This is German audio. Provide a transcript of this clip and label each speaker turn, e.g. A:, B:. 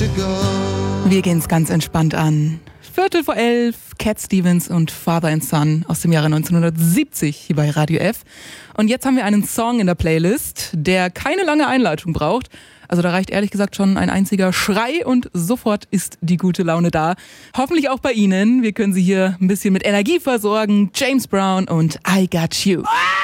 A: to go.
B: Wir gehen's ganz entspannt an. 11:15, Cat Stevens und Father and Son aus dem Jahre 1970 hier bei Radio F. Und jetzt haben wir einen Song in der Playlist, der keine lange Einleitung braucht. Also da reicht ehrlich gesagt schon ein einziger Schrei und sofort ist die gute Laune da. Hoffentlich auch bei Ihnen. Wir können Sie hier ein bisschen mit Energie versorgen. James Brown und I Got You.